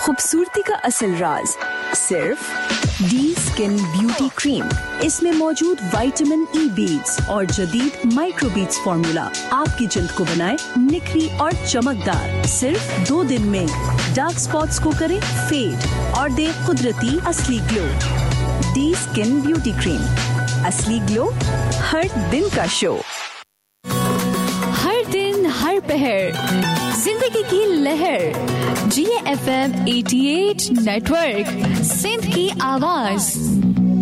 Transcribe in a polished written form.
खूबसूरती का असल राज सिर्फ डी स्किन ब्यूटी क्रीम। इसमें मौजूद विटामिन ई बीड्स और जदीद माइक्रो बीड्स फॉर्मूला आपकी जल्द को बनाए निखरी और चमकदार। सिर्फ 2 दिन में डार्क स्पॉट्स को करे फेड और दे कुदरती असली glow. D skin beauty cream, असली ग्लो हर दिन का शो। हर दिन हर पहर जिंदगी की लहर। GFM 88 नेटवर्क, सिंध की आवाज।